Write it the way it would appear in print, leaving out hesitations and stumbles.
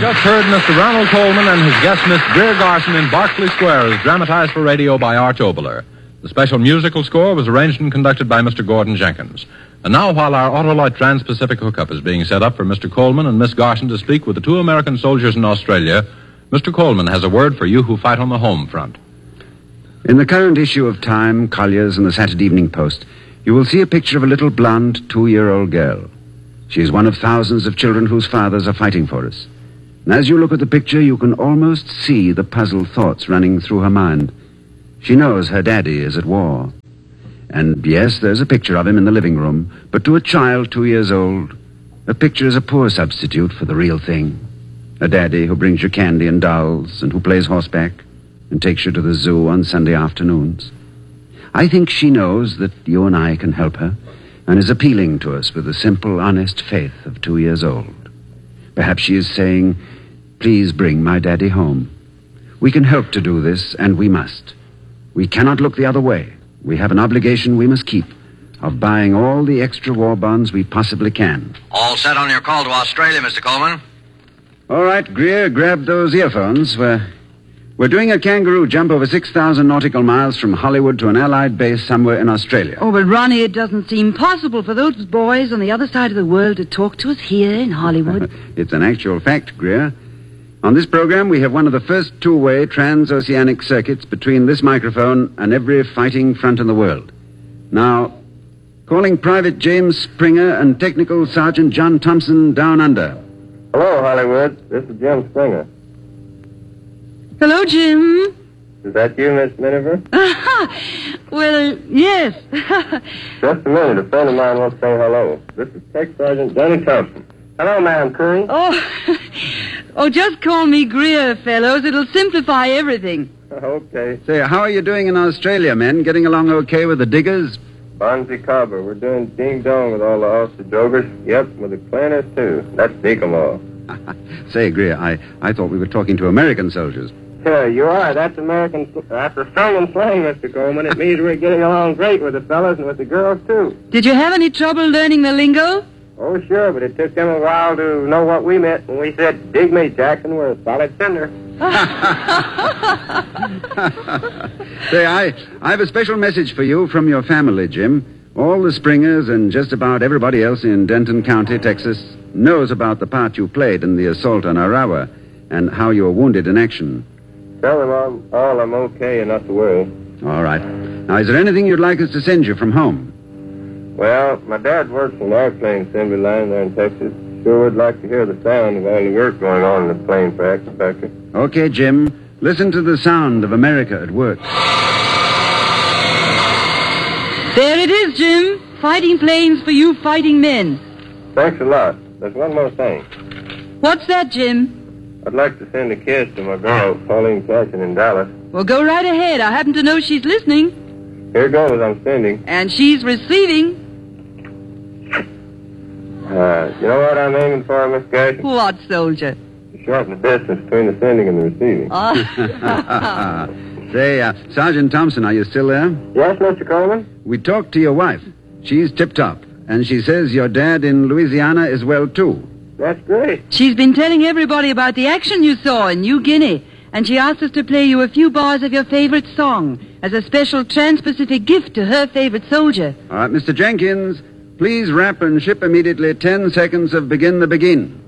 just heard Mr. Ronald Coleman and his guest Miss Greer Garson in Berkeley Square as dramatized for radio by Arch Oboler. The special musical score was arranged and conducted by Mr. Gordon Jenkins. And now, while our Autolite Trans-Pacific hookup is being set up for Mr. Coleman and Miss Garson to speak with the 2 American soldiers in Australia, Mr. Coleman has a word for you who fight on the home front. In the current issue of Time, Collier's, and the Saturday Evening Post, you will see a picture of a little blonde 2-year-old girl. She is one of thousands of children whose fathers are fighting for us. And as you look at the picture, you can almost see the puzzled thoughts running through her mind. She knows her daddy is at war. And yes, there's a picture of him in the living room, but to a child 2 years old, a picture is a poor substitute for the real thing. A daddy who brings you candy and dolls, and who plays horseback, and takes you to the zoo on Sunday afternoons. I think she knows that you and I can help her, and is appealing to us with the simple, honest faith of 2 years old. Perhaps she is saying, "Please bring my daddy home." We can help to do this, and we must. We cannot look the other way. We have an obligation we must keep of buying all the extra war bonds we possibly can. All set on your call to Australia, Mr. Coleman. All right, Greer, grab those earphones. We're doing a kangaroo jump over 6,000 nautical miles from Hollywood to an Allied base somewhere in Australia. Oh, but Ronnie, it doesn't seem possible for those boys on the other side of the world to talk to us here in Hollywood. It's an actual fact, Greer. On this program, we have one of the first two-way transoceanic circuits between this microphone and every fighting front in the world. Now, calling Private James Springer and Technical Sergeant John Thompson down under. Hello, Hollywood. This is Jim Springer. Hello, Jim. Is that you, Miss Miniver? Well, yes. Just a minute. A friend of mine wants to say hello. This is Tech Sergeant Johnny Thompson. Hello, Madam Curry. Oh, just call me Greer, fellows. It'll simplify everything. Okay. Say, how are you doing in Australia, men? Getting along okay with the diggers? Bonzi Carver. We're doing ding-dong with all the Aussie-dogers. Yep, with the planners, too. Let's dig 'em all. Say, Greer, I thought we were talking to American soldiers. Yeah, you are. That's Australian slang, Mr. Coleman. It means we're getting along great with the fellas and with the girls, too. Did you have any trouble learning the lingo? Oh, sure, but it took them a while to know what we meant when we said, "Dig me, Jackson, we're a solid cinder." Say, I have a special message for you from your family, Jim. All the Springers and just about everybody else in Denton County, Texas, knows about the part you played in the assault on Arawa and how you were wounded in action. Tell them all I'm okay and not to worry. All right. Now, is there anything you'd like us to send you from home? Well, my dad works on an airplane assembly line there in Texas. Sure would like to hear the sound of all the work going on in the plane factory. Okay, Jim. Listen to the sound of America at work. There it is, Jim. Fighting planes for you fighting men. Thanks a lot. There's one more thing. What's that, Jim? I'd like to send a kiss to my girl, Pauline Cashin, in Dallas. Well, go right ahead. I happen to know she's listening. Here goes, I'm sending. And she's receiving. You know what I'm aiming for, Miss Cashin? What, soldier? To shorten the distance between the sending and the receiving. Say, Sergeant Thompson, are you still there? Yes, Mr. Coleman? We talked to your wife. She's tip-top, and she says your dad in Louisiana is well, too. That's great. She's been telling everybody about the action you saw in New Guinea, and she asked us to play you a few bars of your favorite song as a special Trans-Pacific gift to her favorite soldier. All right, Mr. Jenkins, please wrap and ship immediately 10 seconds of Begin the Begin.